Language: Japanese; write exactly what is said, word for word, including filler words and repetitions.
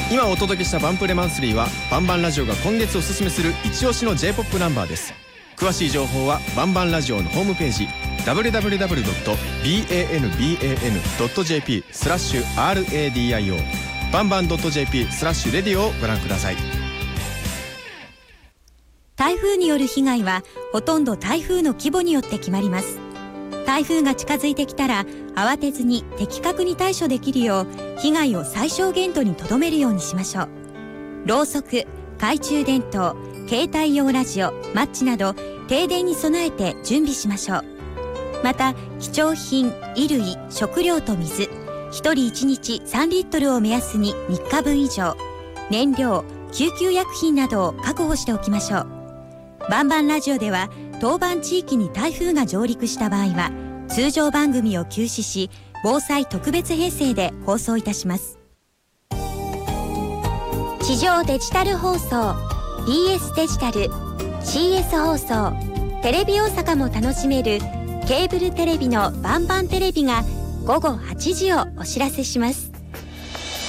今お届けしたバンプレマンスリーはバンバンラジオが今月おすすめする一押しの J-ポップ ナンバーです。詳しい情報はバンバンラジオのホームページ ダブリューダブリューダブリュードットバンバンドットジェーピー スラッシュ アールエーディーアイオー バンバン .jp スラッシュレディオをご覧ください。 台風による被害はほとんど台風の規模によって決まります。台風が近づいてきたら慌てずに的確に対処できるよう被害を最小限度にとどめるようにしましょう。ろうそく、懐中電灯、携帯用ラジオ、マッチなど停電に備えて準備しましょう。また貴重品、衣類、食料と水ひとりいちにちさんリットルを目安にみっかぶん以上、燃料、救急薬品などを確保しておきましょう。バンバンラジオでは当番地域に台風が上陸した場合は通常番組を休止し防災特別編成で放送いたします。地上デジタル放送 ビーエス デジタル シーエス 放送テレビ大阪も楽しめるケーブルテレビのバンバンテレビがごごはちじをお知らせします。